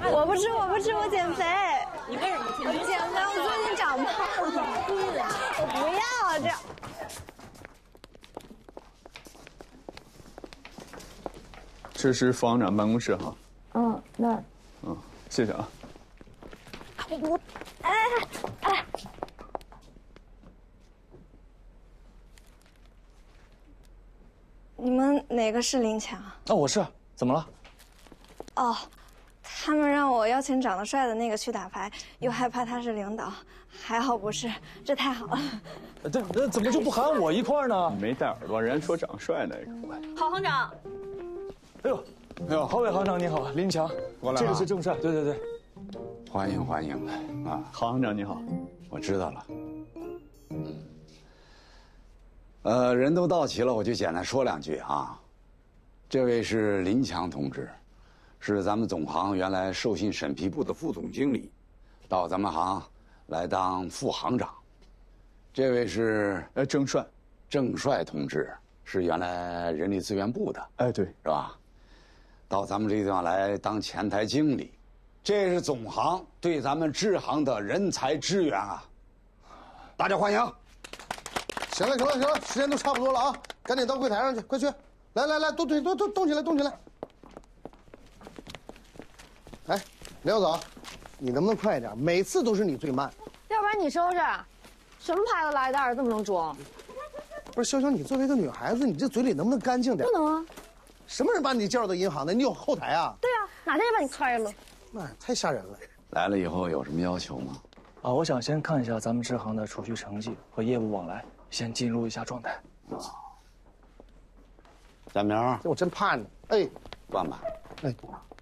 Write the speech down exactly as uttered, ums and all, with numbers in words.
我不吃，我不吃，我减肥。 你为什么我减肥，我最近长胖了。我不要这样。 这是副行长办公室哈。 嗯，那儿。 嗯，谢谢啊。 我，哎哎。你们哪个是林强？ 啊，我是。怎么了？ 哦。他们让我邀请长得帅的那个去打牌，又害怕他是领导，还好不是，这太好了。 这那怎么就不喊我一块呢？ 你没戴耳朵，人家说长帅那个。 郝行长。 哎呦，哎呦，郝伟行长你好，林强， 过来。 这个是郑帅，对对对。 欢迎欢迎啊， 郝行长你好， 我知道了。嗯。呃，人都到齐了，我就简单说两句啊。这位是林强同志。是咱们总行原来授信审批部的副总经理，到咱们行来当副行长。这位是呃郑帅， 郑帅同志是原来人力资源部的， 哎对， 是吧？到咱们这个地方来当前台经理，这是总行对咱们支行的人才支援啊！大家欢迎。 行了行了行了，时间都差不多了啊，赶紧到柜台上去，快去！来来来，动动动动动起来，动起来！哎，廖总，你能不能快一点？每次都是你最慢。 要不然你收拾，什么牌子来袋这么能装？ 不是潇潇，你作为一个女孩子，你这嘴里能不能干净点？ 不能啊！ 什么人把你介绍到银行的？你有后台啊？ 对啊，哪天就把你开了。 那太吓人了。 来了以后有什么要求吗？ 啊，我想先看一下咱们支行的储蓄成绩和业务往来，先进入一下状态。啊。 大明， 我真怕你。哎， 万吧。 哎。